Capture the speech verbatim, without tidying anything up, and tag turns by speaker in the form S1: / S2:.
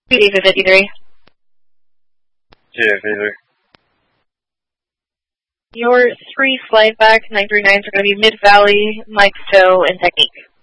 S1: Good evening, fifty-three.
S2: Yeah, fifty-three.
S1: Your three flight back nine three nines are going to be Mid-Valley, Mike Stowe, and Technique.